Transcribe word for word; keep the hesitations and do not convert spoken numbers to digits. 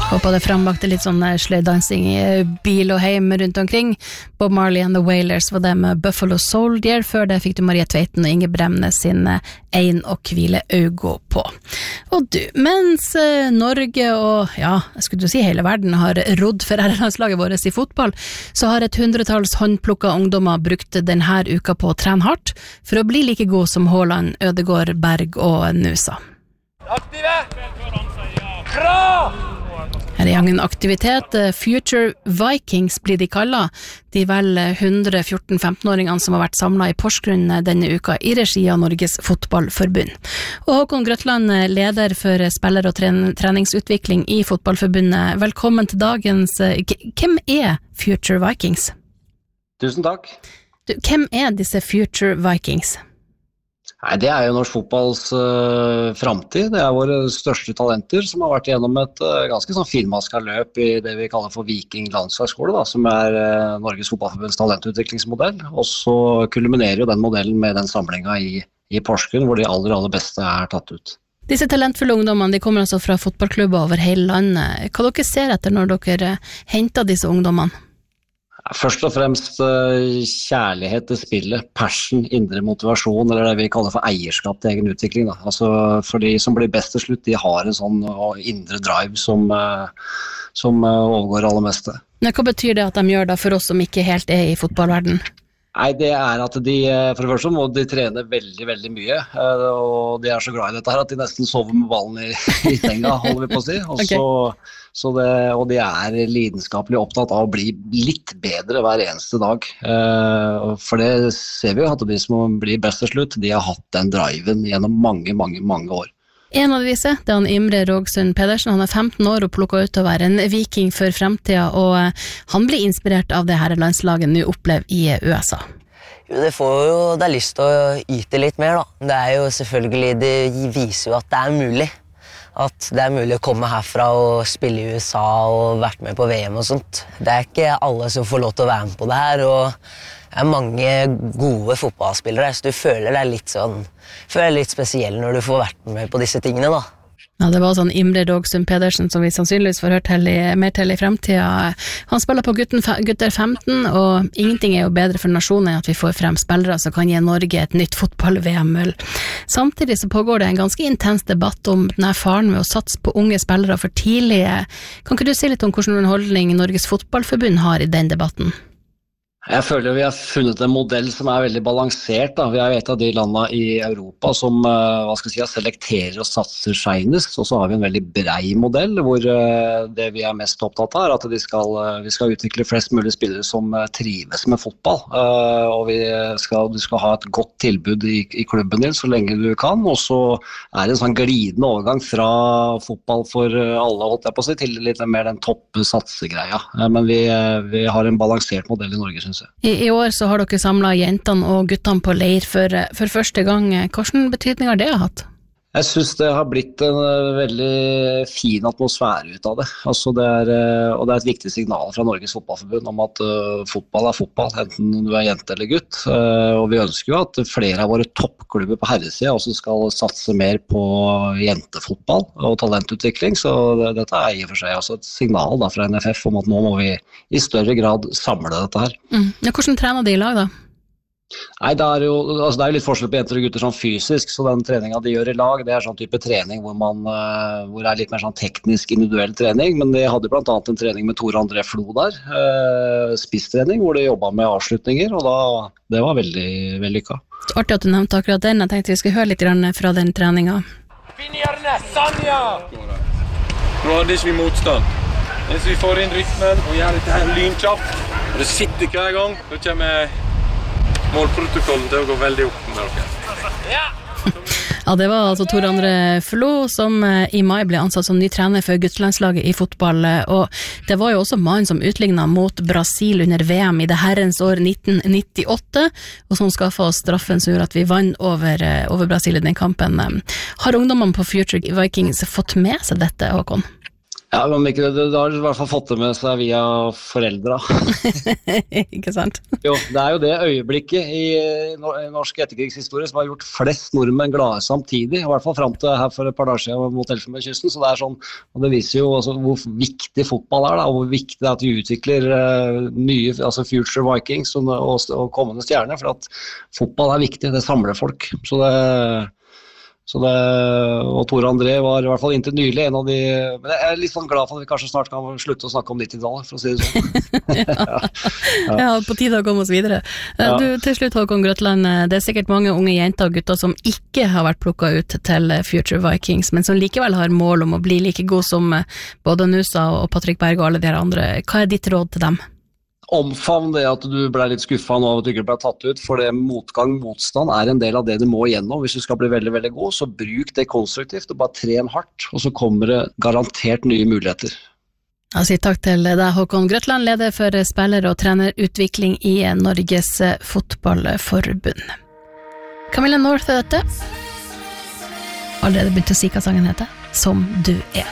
Håper det frambakte litt sånn sleddansing i bil og heim rundt omkring. Bob Marley and the Wailers var det med Buffalo Soldier. Før det fikk du Maria Tveiten og Inge Bremnes sin Ein og hvile augo på. Og du, mens Norge og, ja, jeg skulle si hele verden har rodd for herrelandslaget vårt i fotball, så har et hundretalls håndplukka ungdommer brukt denne uka på å trene hardt for å bli like god som Haaland, Ødegaard, Berg og Nusa. Aktive! Bra! Her er en aktivitet, Future Vikings blir de kallet. De vel hundre fjorten-femten-åringene som har vært samlet i Porsgrunn denne uka i regi av Norges Fotballforbund. Og Håkon Grøtland, leder for spiller- og treningsutvikling i Fotballforbundet. Velkommen til dagens. Hvem er Future Vikings? Tusen takk. Du, hvem er disse Future Vikings? Nei, det er jo norsk fotballs uh, fremtid. Det er våre største talenter som har vært gjennom et uh, ganske sånn finmasket løp i det vi kaller for Viking landslagsskole, da, som er uh, Norges Fotballforbunds talentutviklingsmodell. Og så kulminerer jo den modellen med den samlingen i, i Porsgrunn, hvor de aller, aller beste er tatt ut. Disse talentfulle ungdommene de kommer altså fra fotballklubber over hele landet. Hva dere ser etter når dere henter disse ungdommene? Først og fremst kjærlighet til spillet, passion, indre motivasjon, eller det vi kaller for eierskap til egen utvikling. Da. Altså, for de som blir best til slutt, de har en sånn indre drive som, som overgår aller meste. Men hva betyr det at de gjør da for oss som ikke helt er i fotballverden? Nei, det er at de, for det første må de trene veldig, veldig mye, og de er så glad i dette her at de nesten sover med ballen i, i senga, holder vi på å si. Og, okay. så, så det, og de er lidenskapelig opptatt av å bli litt bedre hver eneste dag. For det ser vi jo at de som blir best til slutt, de har hatt den driven gjennom mange, mange, mange år. En av disse, det er han Imre Rågsund Pedersen. Han er femten år og plukket ut til å være en viking for fremtiden, og han blir inspirert av det her landslaget nå opplever i U S A. Jo, det får jo deg lyst til å yte litt mer, da. Det er jo selvfølgelig, det viser jo at det er mulig. At det er mulig å komme herfra og spille i U S A og vært med på V M og sånt. Det er ikke alle som får lov til å være med på det her, og det er mange gode fotballspillere, så du føler deg litt sånn, føler deg litt spesiell når du får vært med på disse tingene, da. Ja, det var sånn Imre Rågsund Pedersen som vi sannsynligvis får hørt i, mer til i fremtiden. Han spiller på gutten, gutter femten, og ingenting er jo bedre for nasjonen enn at vi får frem spillere som kan gi Norge et nytt fotball-V M-øl. Samtidig så pågår det en ganske intens debatt om denne faren med å satse på unge spillere for tidlig. Kan ikke du si litt om hvordan holdning Norges Fotballforbund har i den debatten? Jeg føler vi har funnet en modell som er veldig balansert. Da. Vi er et av de landene i Europa som hva skal jeg si, selekterer og satser senest, og så har vi en veldig brei modell hvor det vi er mest opptatt av er at de skal, vi skal utvikle flest mulig spillere som trives med fotball, og vi skal, du skal ha et godt tilbud i, i klubben din så lenge du kan, og så er det en sånn glidende overgang fra fotball for alle, holdt jeg på å si, til litt mer den topp satsegreia. Men vi, vi har en balansert modell i Norge, synes jeg. I, I år så har dere samlet jentene og guttene på leir for, for første gang. Hvilken betydning har det hatt? Jeg synes det har blitt en veldig fin atmosfære ut av det. Altså det er, og det er et viktig signal fra Norges Fotballforbund om at uh, fotball er fotball, enten du er jente eller gutt. Uh, og vi ønsker jo at flere av våre toppklubber på herresiden også skal satse mer på jentefotball og talentutvikling. Så det, dette er i og for seg også et signal da, fra N F F om at nå må vi i større grad samle dette her. Mm. Ja, hvordan trener de i lag da? Nei, det er jo altså det er litt forskjell på jenter og gutter sånn fysisk, så den treningen de gjør i lag, det er sånn type trening hvor man uh, hvor det er litt mer sånn teknisk individuell trening, men de hadde blant annet en trening med Tore André Flo der, uh, spisstrening, hvor de jobbet med avslutninger, og da, det var veldig vellykket. Artig at du nevnte akkurat den, jeg tenkte vi skulle høre litt fra den treningen. Finjerne, Sanja! Nå hadde ikke vi motstand. Hvis vi får inn rytmen og gjør dette her lynkjapt, og det sitter hver gang, så kommer målprotokollen til å gå veldig opp med dere. Ja! Ja, det var altså Tore André Flo som i mai ble ansatt som ny trener for guttelandslaget i fotball, og det var jo også mannen som utlignet mot Brasil under V M i det herrens år nitten nittiåtte, og som skaffet oss straffen så gjorde at vi vant over, over Brasil i den kampen. Har ungdommene på Future Vikings fått med seg dette, Håkon? Ja, men ikke, det har i hvert fall fått det med seg via foreldra. Ikke sant? Jo, det er jo det øyeblikket i norsk etterkrigshistorie som har gjort flest nordmenn glade samtidig, i hvert fall frem til her for et par dager siden mot Elfenbenskysten, så det er sånn, og det viser jo altså, hvor viktig fotball er da, og hvor viktig det er at vi utvikler uh, nye, altså Future Vikings og, og, og kommende stjerner, for at fotball er viktig, det samler folk, så det Så det, og Tore André var i hvert fall inntil nylig en av de, men jeg er litt sånn glad for at vi kanskje snart kan slutte å snakke om nittitallet, for å si det sånn. ja. Ja. ja, på tide å komme oss videre. Ja. Du, til slutt Håkon Grøtland, det er sikkert mange unge jenter og gutter som ikke har vært plukket ut til Future Vikings, men som likevel har mål om å bli like god som både Nusa og Patrick Berg og alle de her andre. Hva er ditt råd til dem? Omfavn det at du ble litt skuffet nå av at du ikke ble tatt ut, for det motgang, motstand er en del av det du må igjennom. Hvis du skal bli veldig, veldig god, så bruk det konstruktivt og bare tren hardt, og så kommer det garantert nye muligheter. Jeg sier takk til deg, Håkon Grøtland, leder for spiller- og trenerutvikling i Norges fotballforbund. Camilla North er dette. Allerede begynt å si hva sangen heter. Som du er.